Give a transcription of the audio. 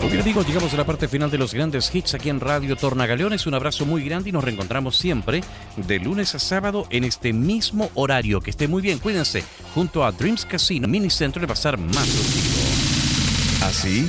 Muy bien, amigos, llegamos a la parte final de los grandes hits aquí en Radio Tornagaleones. Un abrazo muy grande y nos reencontramos siempre de lunes a sábado en este mismo horario. Que esté muy bien, cuídense. Junto a Dreams Casino Mini Centro de pasar más contigo. Así